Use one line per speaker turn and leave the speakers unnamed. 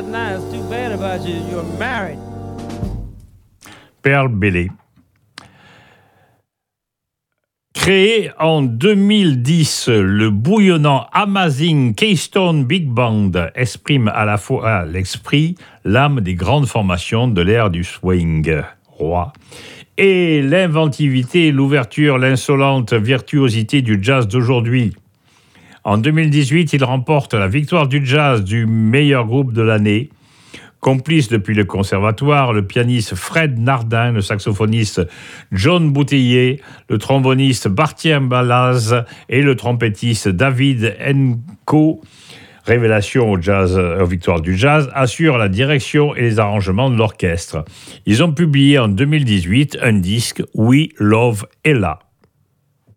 night. It's too bad about you. You're married.
Pearl Bailey. Créé en 2010, le bouillonnant Amazing Keystone Big Band exprime à la fois l'esprit, l'âme des grandes formations de l'ère du swing roi et l'inventivité, l'ouverture, l'insolente virtuosité du jazz d'aujourd'hui. En 2018, il remporte la victoire du jazz du meilleur groupe de l'année. Complice depuis le conservatoire, le pianiste Fred Nardin, le saxophoniste John Boutillier, le tromboniste Bartien Balaz et le trompettiste David Enco, révélation au jazz, aux victoires du jazz, assurent la direction et les arrangements de l'orchestre. Ils ont publié en 2018 un disque We Love Ella.